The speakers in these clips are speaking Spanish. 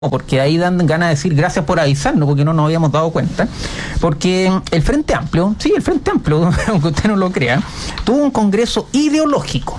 porque ahí dan ganas de decir gracias por avisarnos, porque no nos habíamos dado cuenta, porque el Frente Amplio, aunque usted no lo crea, tuvo un congreso ideológico,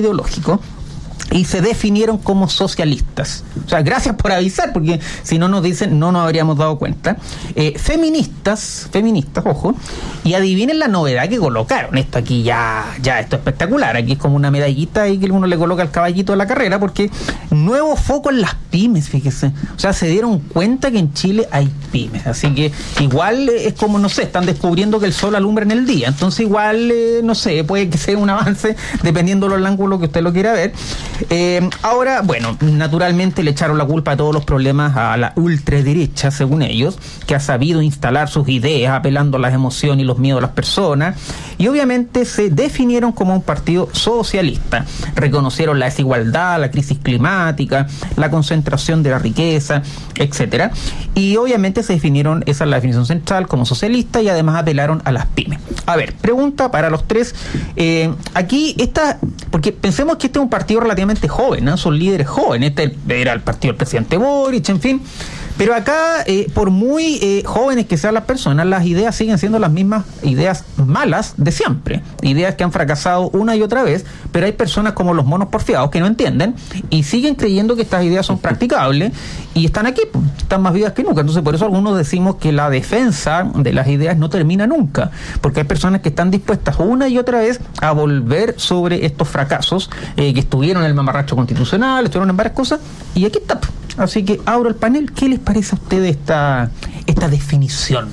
y se definieron como socialistas. O sea, gracias por avisar, porque si no nos dicen, no nos habríamos dado cuenta. Feministas, ojo, y adivinen la novedad que colocaron. Esto aquí esto es espectacular. Aquí es como una medallita ahí que uno le coloca al caballito de la carrera, porque nuevo foco en las pymes, fíjese. O sea, se dieron cuenta que en Chile hay pymes. Así que igual es como, no sé, están descubriendo que el sol alumbra en el día. Entonces igual, no sé, puede que sea un avance, dependiendo del ángulo que usted lo quiera ver. Ahora, bueno, naturalmente le echaron la culpa a todos los problemas a la ultraderecha, según ellos, que ha sabido instalar sus ideas apelando a las emociones y los miedos de las personas, y obviamente se definieron como un partido socialista. Reconocieron la desigualdad, la crisis climática, la concentración de la riqueza, etcétera, y obviamente se definieron, esa es la definición central, como socialista, y además apelaron a las pymes. A ver, pregunta para los tres, aquí porque pensemos que este es un partido relativamente joven, ¿no? Son líderes jóvenes. Este era el partido del presidente Boric, en fin. Pero acá, por muy jóvenes que sean las personas, las ideas siguen siendo las mismas ideas malas de siempre. Ideas que han fracasado una y otra vez, pero hay personas como los monos porfiados que no entienden y siguen creyendo que estas ideas son practicables y están aquí, están más vivas que nunca. Entonces, por eso algunos decimos que la defensa de las ideas no termina nunca, porque hay personas que están dispuestas una y otra vez a volver sobre estos fracasos que estuvieron en el mamarracho constitucional, estuvieron en varias cosas, y aquí está. Así que abro el panel. ¿Qué les parece a ustedes esta definición?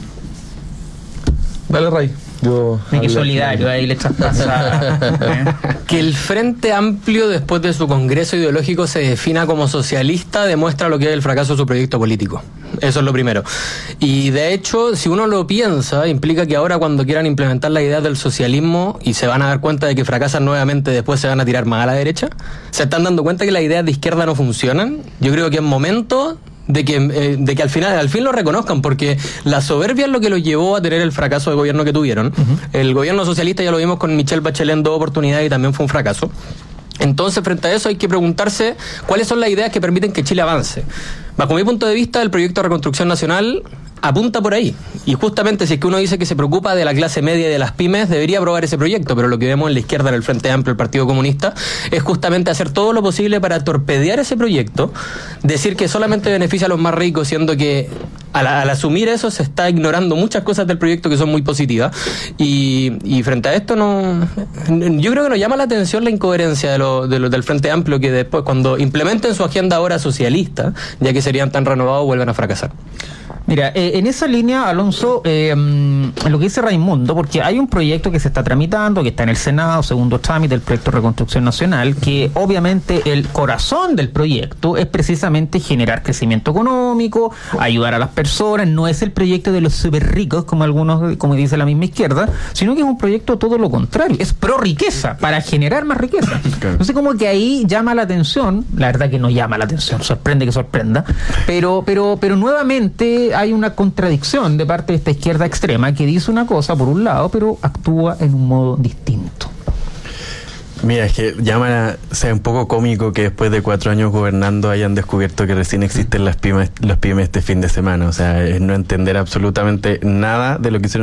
Dale, Ray. Qué solidario, ahí le echas pasada. Que el Frente Amplio, después de su congreso ideológico, se defina como socialista, demuestra lo que es el fracaso de su proyecto político. Eso es lo primero. Y de hecho, si uno lo piensa, implica que ahora cuando quieran implementar la idea del socialismo y se van a dar cuenta de que fracasan nuevamente, después se van a tirar más a la derecha, se están dando cuenta que las ideas de izquierda no funcionan. Yo creo que es momento de que al fin lo reconozcan, porque la soberbia es lo que los llevó a tener el fracaso de gobierno que tuvieron. El gobierno socialista ya lo vimos con Michelle Bachelet en 2 oportunidades y también fue un fracaso. Entonces, frente a eso hay que preguntarse cuáles son las ideas que permiten que Chile avance. Bajo mi punto de vista, el proyecto de reconstrucción nacional apunta por ahí. Y justamente si es que uno dice que se preocupa de la clase media y de las pymes, debería aprobar ese proyecto. Pero lo que vemos en la izquierda, en el Frente Amplio, el Partido Comunista, es justamente hacer todo lo posible para torpedear ese proyecto, decir que solamente beneficia a los más ricos, siendo que al asumir eso se está ignorando muchas cosas del proyecto que son muy positivas. Y frente a esto, yo creo que nos llama la atención la incoherencia del Frente Amplio, que después, cuando implementen su agenda ahora socialista, ya que serían tan renovados, vuelvan a fracasar. Mira, en esa línea, Alonso, lo que dice Raimundo, porque hay un proyecto que se está tramitando, que está en el Senado, segundo trámite, el proyecto de reconstrucción nacional, que obviamente el corazón del proyecto es precisamente generar crecimiento económico, ayudar a las personas. No es el proyecto de los súper ricos, como dice la misma izquierda, sino que es un proyecto todo lo contrario, es pro riqueza, para generar más riqueza. Entonces, como que ahí llama la atención, la verdad que no llama la atención, sorprende que sorprenda, pero nuevamente hay una contradicción de parte de esta izquierda extrema que dice una cosa por un lado, pero actúa en un modo distinto. Mira, es que sea un poco cómico que después de 4 años gobernando hayan descubierto que recién existen las pymes este fin de semana. O sea, es no entender absolutamente nada de lo que hicieron